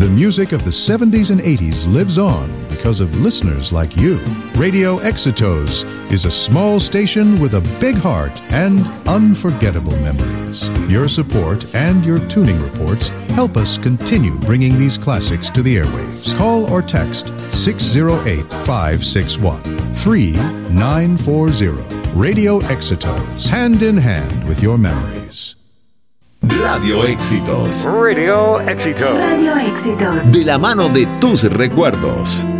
The music of the 70s and 80s lives on because of listeners like you. Radio Éxitos is a small station with a big heart and unforgettable memories. Your support and your tuning reports help us continue bringing these classics to the airwaves. Call or text 608-561-3940. Radio Éxitos, hand in hand with your memories. Radio Éxitos. Radio Éxitos. Radio Éxitos. De la mano de tus recuerdos.